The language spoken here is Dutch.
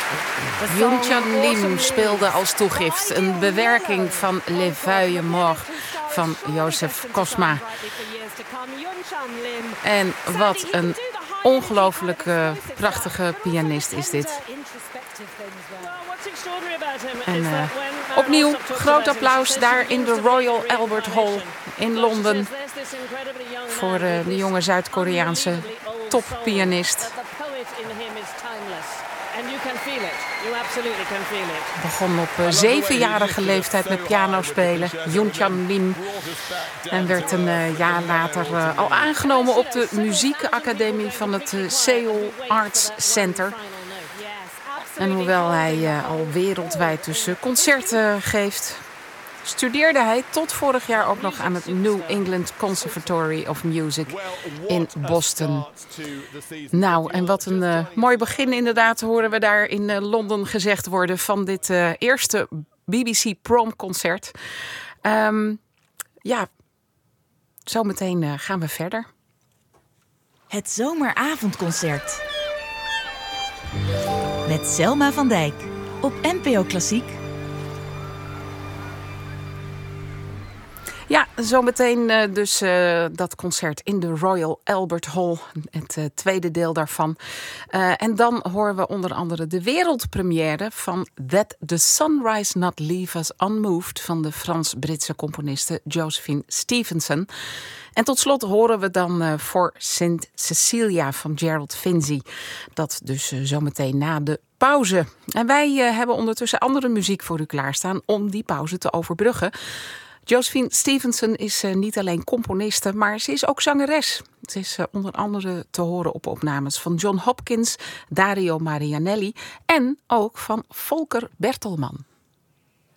Yunchan Lim speelde als toegift een bewerking van Les Feuilles Mortes van Joseph Kosma. En wat een ongelooflijk prachtige pianist is dit. En opnieuw groot applaus daar in de Royal Albert Hall in Londen voor de jonge Zuid-Koreaanse toppianist. Begon op 7-jarige leeftijd met piano spelen, Yunchan Lim. En werd een jaar later al aangenomen op de muziekacademie van het Seoul Arts Center. En hoewel hij al wereldwijd dus concerten geeft, studeerde hij tot vorig jaar ook nog aan het New England Conservatory of Music in Boston. Nou, en wat een mooi begin inderdaad horen we daar in Londen gezegd worden van dit eerste BBC Prom-concert. Ja, zometeen gaan we verder. Het zomeravondconcert. Met Selma van Dijk op NPO Klassiek. Ja, zometeen dus dat concert in de Royal Albert Hall. Het tweede deel daarvan. En dan horen we onder andere de wereldpremière van That the Sunrise Not Leave Us Unmoved van de Frans-Britse componiste Josephine Stevenson. En tot slot horen we dan voor St. Cecilia van Gerald Finzi. Dat dus zometeen na de pauze. En wij hebben ondertussen andere muziek voor u klaarstaan om die pauze te overbruggen. Josephine Stevenson is niet alleen componiste, maar ze is ook zangeres. Ze is onder andere te horen op opnames van John Hopkins, Dario Marianelli en ook van Volker Bertelmann.